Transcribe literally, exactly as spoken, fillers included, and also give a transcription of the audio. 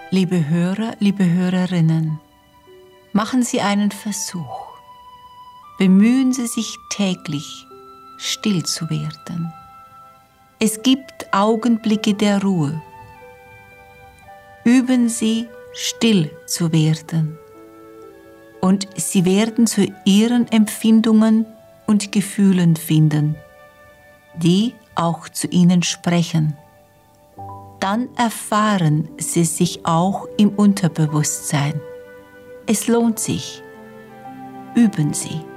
Liebe Hörer, liebe Hörerinnen, machen Sie einen Versuch. Bemühen Sie sich täglich, still zu werden. Es gibt Augenblicke der Ruhe. Üben Sie, still zu werden. Und Sie werden zu Ihren Empfindungen und Gefühlen finden, die auch zu Ihnen sprechen. Dann erfahren Sie sich auch im Unterbewusstsein. Es lohnt sich. Üben Sie.